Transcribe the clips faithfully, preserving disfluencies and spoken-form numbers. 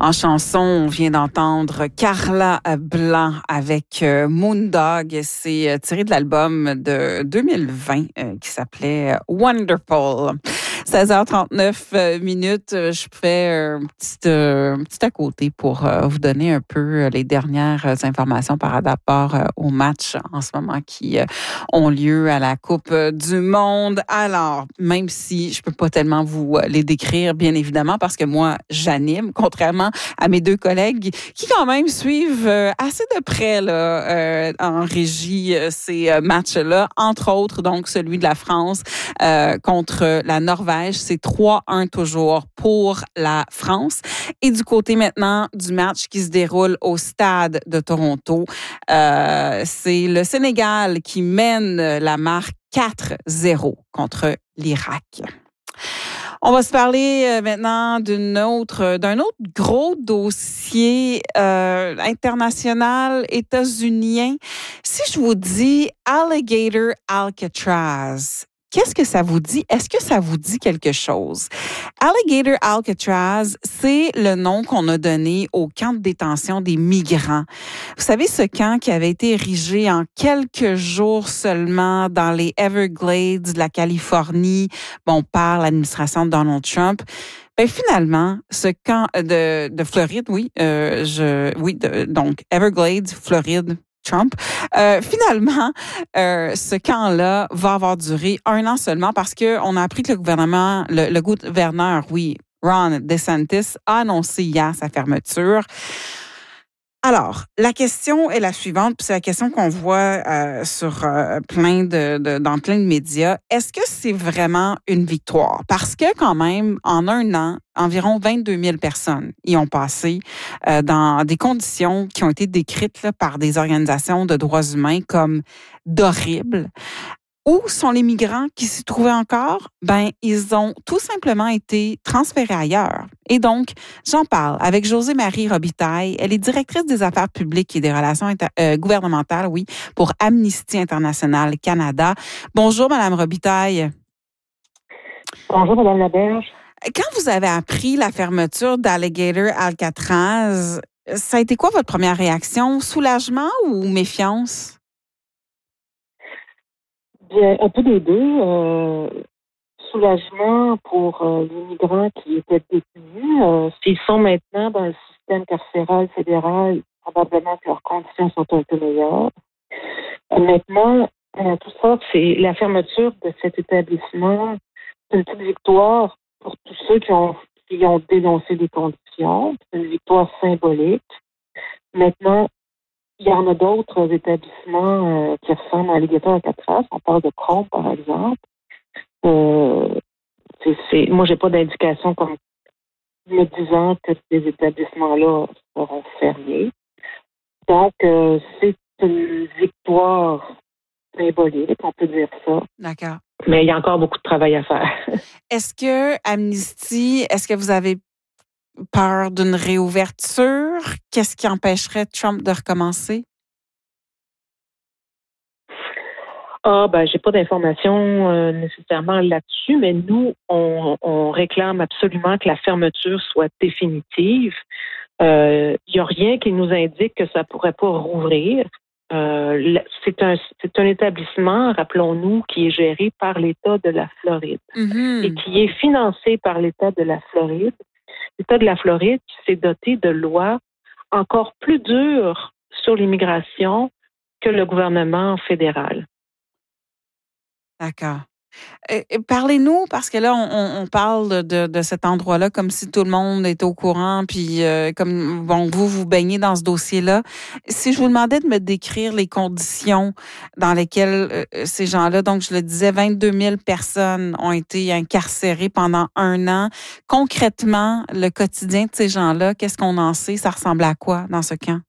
En chanson, on vient d'entendre Carla Blanc avec euh, Moondog. C'est euh, tiré de l'album de deux mille vingt euh, qui s'appelait Wonderful. seize heures trente-neuf euh, minutes. Je fais un petit, euh, un petit à côté pour euh, vous donner un peu les dernières informations par rapport euh, aux matchs en ce moment qui euh, ont lieu à la Coupe du Monde. Alors, même si je peux pas tellement vous euh, les décrire, bien évidemment, parce que moi, j'anime, contrairement à mes deux collègues qui quand même suivent euh, assez de près là, euh, en régie euh, ces euh, matchs-là, entre autres donc celui de la France euh, contre la Norvège. C'est trois un toujours pour la France. Et du côté maintenant du match qui se déroule au stade de Toronto, euh, c'est le Sénégal qui mène la marque quatre zéro contre l'Irak. On va se parler maintenant d'une autre, d'un autre gros dossier euh, international états-unien. Si je vous dis Alligator Alcatraz, qu'est-ce que ça vous dit? Est-ce que ça vous dit quelque chose? Alligator Alcatraz, c'est le nom qu'on a donné au camp de détention des migrants. Vous savez, ce camp qui avait été érigé en quelques jours seulement dans les Everglades de la Californie, bon, par l'administration de Donald Trump. Ben finalement, ce camp de, de Floride, oui, euh, je, oui, de, donc Everglades, Floride, Trump. Euh, finalement, euh, ce camp-là va avoir duré un an seulement parce que on a appris que le gouvernement, le, le gouverneur, oui, Ron DeSantis, a annoncé hier sa fermeture. Alors, la question est la suivante, puis c'est la question qu'on voit euh, sur euh, plein de, de dans plein de médias. Est-ce que c'est vraiment une victoire? Parce que quand même, en un an, environ vingt-deux mille personnes y ont passé euh, dans des conditions qui ont été décrites là, par des organisations de droits humains comme d'horribles. Où sont les migrants qui s'y trouvaient encore? Ben, ils ont tout simplement été transférés ailleurs. Et donc, j'en parle avec Josée-Marie Robitaille. Elle est directrice des affaires publiques et des relations inter- euh, gouvernementales, oui, pour Amnesty International Canada. Bonjour, Madame Robitaille. Bonjour, Madame Laberge. Quand vous avez appris la fermeture d'Alligator Alcatraz, ça a été quoi votre première réaction? Soulagement ou méfiance? Bien, un peu des deux. Euh, soulagement pour euh, les migrants qui étaient détenus. Euh, s'ils sont maintenant dans le système carcéral fédéral, probablement que leurs conditions sont un peu meilleures. Honnêtement, euh, tout ça, c'est la fermeture de cet établissement. C'est une petite victoire pour tous ceux qui ont, qui ont dénoncé des conditions. C'est une victoire symbolique. Maintenant, il y en a d'autres établissements euh, qui ressemblent à Alligator Alcatraz. On parle de Chrome, par exemple. Euh, c'est, c'est, moi, j'ai pas d'indication comme me disant que ces établissements-là seront fermés. Donc, euh, c'est une victoire symbolique, on peut dire ça. D'accord. Mais il y a encore beaucoup de travail à faire. Est-ce que Amnesty, est-ce que vous avez peur d'une réouverture? Qu'est-ce qui empêcherait Trump de recommencer? Ah, ben, j'ai pas d'informations euh, nécessairement là-dessus, mais nous, on, on réclame absolument que la fermeture soit définitive. Il euh, n'y a rien qui nous indique que ça pourrait pas rouvrir. Euh, c'est un c'est un établissement, rappelons-nous, qui est géré par l'État de la Floride Mm-hmm. et qui est financé par l'État de la Floride. L'État de la Floride qui s'est doté de lois encore plus dures sur l'immigration que le gouvernement fédéral. D'accord. Et, et parlez-nous, parce que là, on, on parle de, de cet endroit-là comme si tout le monde était au courant, puis euh, comme bon, vous, vous baignez dans ce dossier-là. Si je vous demandais de me décrire les conditions dans lesquelles euh, ces gens-là, donc je le disais, vingt-deux mille personnes ont été incarcérées pendant un an. Concrètement, le quotidien de ces gens-là, qu'est-ce qu'on en sait? Ça ressemble à quoi dans ce camp?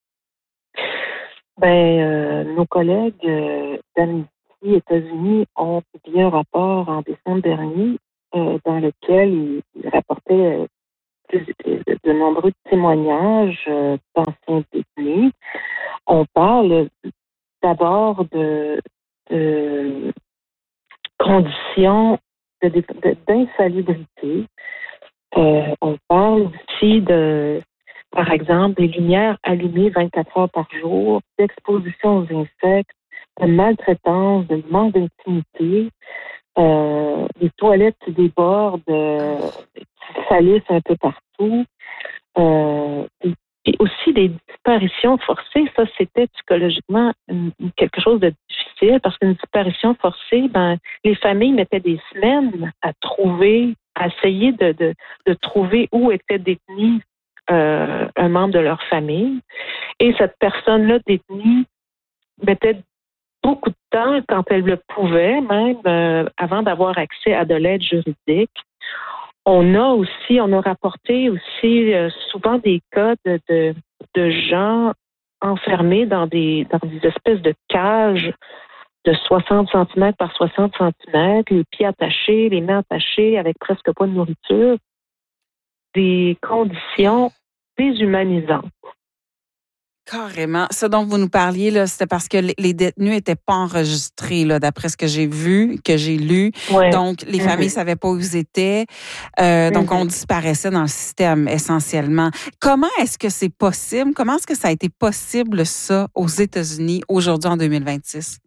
Ben, euh, nos collègues euh, d'Amnesty États-Unis ont publié un rapport en décembre dernier euh, dans lequel ils, ils rapportaient euh, plus, de, de nombreux témoignages euh, d'anciens détenus. On parle d'abord de, de conditions de, de, d'insalubrité Euh, on parle aussi de, par exemple, des lumières allumées vingt-quatre heures par jour, d'exposition aux insectes, de maltraitance, de manque d'intimité, euh, les toilettes qui débordent, euh, qui salissent un peu partout. Euh, et, et aussi des disparitions forcées, ça c'était psychologiquement une- quelque chose de difficile parce qu'une disparition forcée, ben les familles mettaient des semaines à trouver, à essayer de, de, de trouver où était détenu euh, un membre de leur famille. Et cette personne-là détenue mettait beaucoup de temps quand elle le pouvait, même euh, avant d'avoir accès à de l'aide juridique. On a aussi, on a rapporté aussi euh, souvent des cas de, de, de gens enfermés dans des, dans des espèces de cages de soixante centimètres par soixante centimètres, les pieds attachés, les mains attachées avec presque pas de nourriture. Des conditions déshumanisantes. Carrément. Ce dont vous nous parliez, là, c'était parce que les détenus n'étaient pas enregistrés, là, d'après ce que j'ai vu, que j'ai lu. Ouais. Donc, les mm-hmm. familles ne savaient pas où ils étaient. Euh, mm-hmm. Donc, on disparaissait dans le système, essentiellement. Comment est-ce que c'est possible? Comment est-ce que ça a été possible, ça, aux États-Unis, aujourd'hui, en deux mille vingt-six?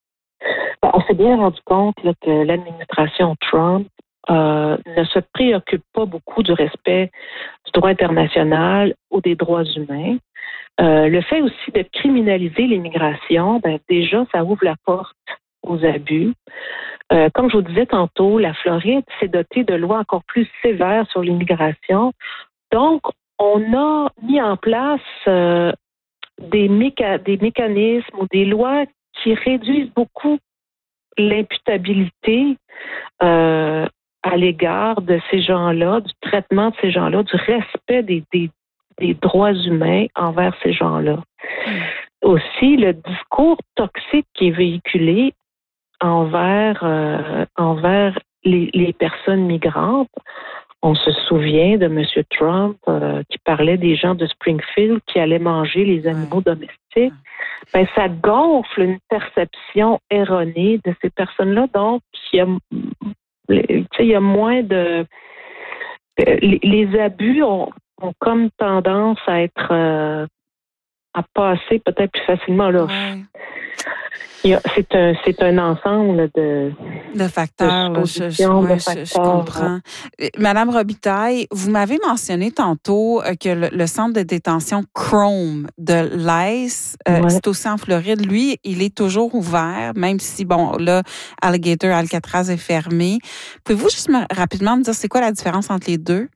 On s'est bien rendu compte là, que l'administration Trump euh, ne se préoccupe pas beaucoup du respect du droit international ou des droits humains. Euh, le fait aussi de criminaliser l'immigration, ben, déjà, ça ouvre la porte aux abus. Euh, comme je vous disais tantôt, la Floride s'est dotée de lois encore plus sévères sur l'immigration. Donc, on a mis en place euh, des, méca- des mécanismes ou des lois qui réduisent beaucoup l'imputabilité euh, à l'égard de ces gens-là, du traitement de ces gens-là, du respect des, des, des droits humains envers ces gens-là. Mmh. Aussi, le discours toxique qui est véhiculé envers, euh, envers les, les personnes migrantes. On se souvient de M. Trump euh, qui parlait des gens de Springfield qui allaient manger les animaux ouais. domestiques. Ben, ça gonfle une perception erronée de ces personnes-là. Donc, il y a, il y a moins de... Les, les abus ont, ont comme tendance à être... Euh, à passer peut-être plus facilement là. Ouais. Il y a, c'est un c'est un ensemble de de facteurs. De je, je, ouais, de facteurs je, je comprends. Ouais. Madame Robitaille, vous m'avez mentionné tantôt que le, le centre de détention Chrome de l'I C E, ouais. euh, c'est aussi en Floride. Lui, il est toujours ouvert, même si bon là Alligator Alcatraz est fermé. Pouvez-vous juste me, rapidement me dire c'est quoi la différence entre les deux?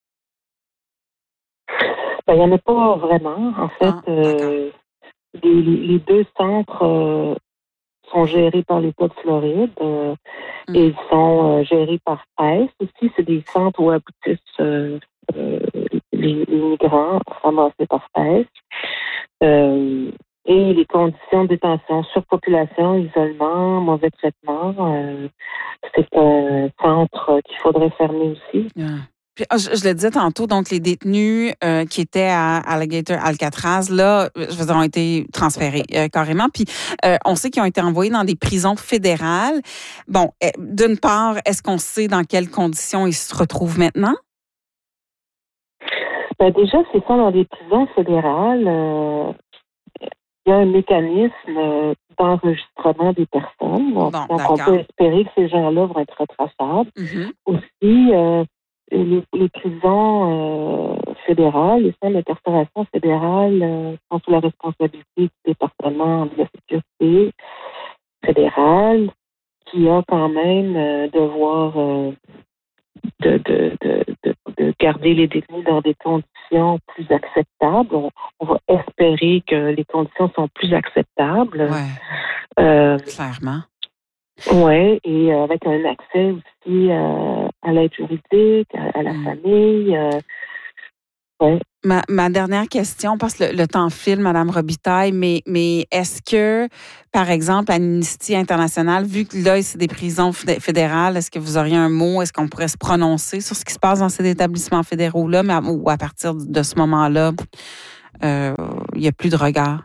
Ben, il n'y en a pas vraiment. En fait, ah, euh, les, les deux centres euh, sont gérés par l'État de Floride euh, mm. et ils sont euh, gérés par I C E aussi. C'est des centres où aboutissent euh, euh, les, les migrants ramassés par I C E. Euh, et les conditions de détention, surpopulation, isolement, mauvais traitement, euh, c'est un centre qu'il faudrait fermer aussi. Yeah. Puis, je, je le disais tantôt, donc les détenus euh, qui étaient à Alligator Alcatraz, là, je veux dire, ont été transférés euh, carrément. Puis euh, on sait qu'ils ont été envoyés dans des prisons fédérales. Bon, euh, d'une part, est-ce qu'on sait dans quelles conditions ils se retrouvent maintenant? Ben déjà, c'est ça, dans des prisons fédérales, euh, il y a un mécanisme d'enregistrement des personnes. Donc, bon, donc on peut espérer que ces gens-là vont être retraçables. Mm-hmm. Aussi, euh, Les, les prisons euh, fédérales, les centres d'incarcération fédérales euh, sont sous la responsabilité du département de la sécurité fédérale, qui a quand même euh, devoir euh, de, de, de, de, de garder les détenus dans des conditions plus acceptables. On, on va espérer que les conditions sont plus acceptables. Ouais, euh, clairement. Oui, et euh, avec un accès aussi euh, à l'aide juridique, à, à la mmh. famille. Euh, ouais. ma, ma dernière question, parce que le, le temps file, Madame Robitaille, mais, mais est-ce que, par exemple, Amnesty International, vu que là, c'est des prisons fédérales, est-ce que vous auriez un mot, est-ce qu'on pourrait se prononcer sur ce qui se passe dans ces établissements fédéraux-là, mais à, ou à partir de ce moment-là, euh, il n'y a plus de regard?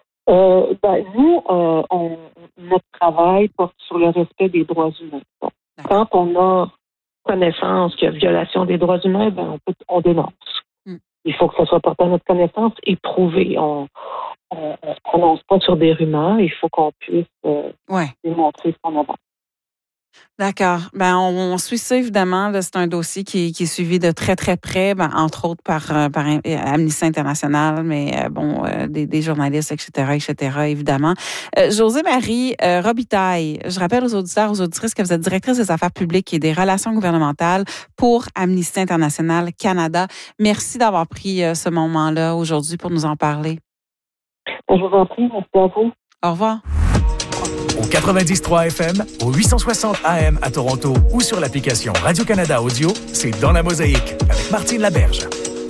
Euh, ben, nous, euh, on, notre travail porte sur le respect des droits humains. Bon. Quand on a connaissance qu'il y a violation des droits humains, ben on, peut, on dénonce. Mm. Il faut que ça soit porté à notre connaissance et prouvé. On ne se prononce pas sur des rumeurs. Il faut qu'on puisse euh, ouais. démontrer ce qu'on avance. D'accord. Ben, on, on suit ça, évidemment. Là, c'est un dossier qui, qui est suivi de très, très près, ben, entre autres par, par Amnesty International, mais euh, bon, euh, des, des journalistes, et cetera, et cetera, évidemment. Euh, Josée-Marie euh, Robitaille, je rappelle aux auditeurs, aux auditrices que vous êtes directrice des affaires publiques et des relations gouvernementales pour Amnesty International Canada. Merci d'avoir pris euh, ce moment-là aujourd'hui pour nous en parler. Je vous en prie, merci à vous. Au revoir. Au quatre-vingt-dix trois F M, au huit cent soixante A M à Toronto ou sur l'application Radio-Canada Audio, c'est Dans la Mosaïque avec Martine Laberge.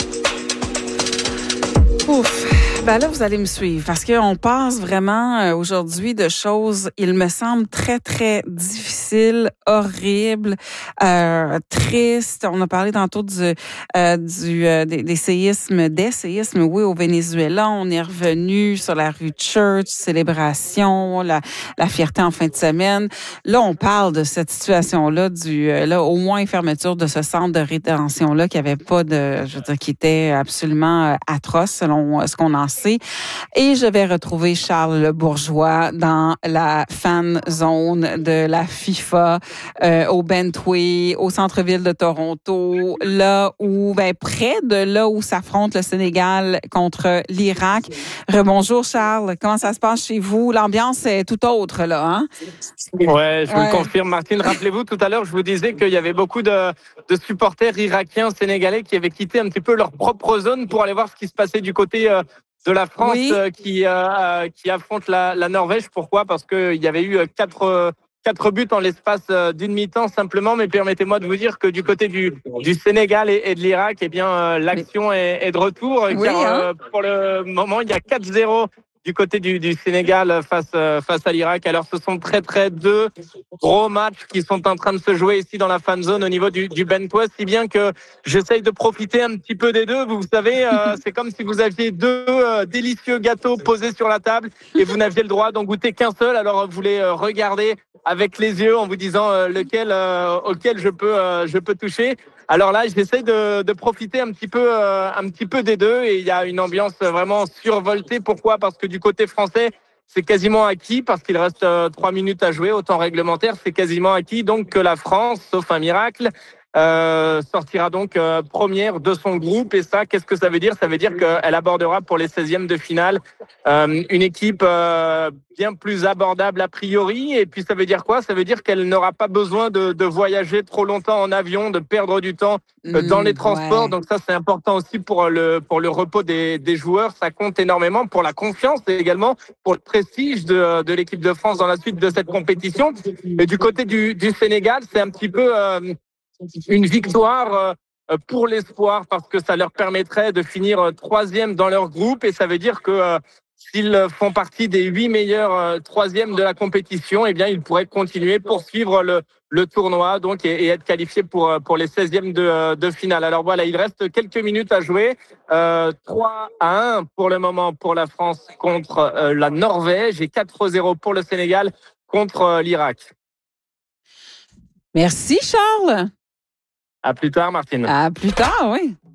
Ouf! Ben là, vous allez me suivre parce qu'on passe vraiment euh, aujourd'hui de choses, il me semble, très, très difficiles, horribles, euh, tristes. On a parlé tantôt du, euh, du, euh, des, des séismes, des séismes, oui, au Venezuela. On est revenu sur la rue Church, célébration, la, la fierté en fin de semaine. Là, on parle de cette situation-là, du, euh, là, au moins fermeture de ce centre de rétention-là qui avait pas de, je veux dire, qui était absolument euh, atroce selon ce qu'on en sait. Et je vais retrouver Charles Le Bourgeois dans la fan zone de la FIFA euh, au Bentway, au centre-ville de Toronto, là où, ben, près de là où s'affronte le Sénégal contre l'Irak. Rebonjour Charles, comment ça se passe chez vous? L'ambiance est tout autre, là, hein? Ouais, je vous ouais. le confirme, Martine. Rappelez-vous, tout à l'heure, je vous disais qu'il y avait beaucoup de, de supporters irakiens, sénégalais qui avaient quitté un petit peu leur propre zone pour aller voir ce qui se passait du côté euh, de la France oui. euh, qui, euh, qui affronte la, la Norvège. Pourquoi? Parce qu'il y avait eu quatre, euh, quatre buts en l'espace euh, d'une mi-temps simplement. Mais permettez-moi de vous dire que du côté du, du Sénégal et, et de l'Irak, eh bien, euh, l'action oui. est, est de retour. Oui, car hein? euh, pour le moment, il y a quatre zéro du côté du, du Sénégal face, euh, face à l'Irak. Alors, ce sont très, très deux gros matchs qui sont en train de se jouer ici dans la fan zone au niveau du, du Bentway, si bien que j'essaye de profiter un petit peu des deux. Vous savez, euh, c'est comme si vous aviez deux euh, délicieux gâteaux posés sur la table et vous n'aviez le droit d'en goûter qu'un seul. Alors, vous les euh, regardez avec les yeux en vous disant euh, lequel, euh, auquel je peux, euh, je peux toucher. Alors là, j'essaie de, de profiter un petit peu, euh, un petit peu des deux et il y a une ambiance vraiment survoltée. Pourquoi? Parce que du côté français, c'est quasiment acquis parce qu'il reste euh, trois minutes à jouer au temps réglementaire. C'est quasiment acquis donc que la France, sauf un miracle, euh, sortira donc euh, première de son groupe. Et ça, qu'est-ce que ça veut dire? Ça veut dire qu'elle abordera pour les seizièmes de finale euh, une équipe euh, bien plus abordable a priori. Et puis ça veut dire quoi? Ça veut dire qu'elle n'aura pas besoin de, de voyager trop longtemps en avion, de perdre du temps euh, dans les transports. Ouais. Donc ça, c'est important aussi pour le pour le repos des, des joueurs. Ça compte énormément pour la confiance et également pour le prestige de, de l'équipe de France dans la suite de cette compétition. Et du côté du, du Sénégal, c'est un petit peu euh, une victoire euh, pour l'espoir parce que ça leur permettrait de finir troisième dans leur groupe et ça veut dire que euh, s'ils font partie des huit meilleurs euh, troisièmes de la compétition, eh bien ils pourraient continuer, poursuivre le, le tournoi donc et, et être qualifiés pour pour les seizièmes de, de finale. Alors voilà, il reste quelques minutes à jouer. Euh, trois à un pour le moment pour la France contre euh, la Norvège et quatre zéro pour le Sénégal contre euh, l'Irak. Merci Charles. À plus tard, Martine. À plus tard, oui.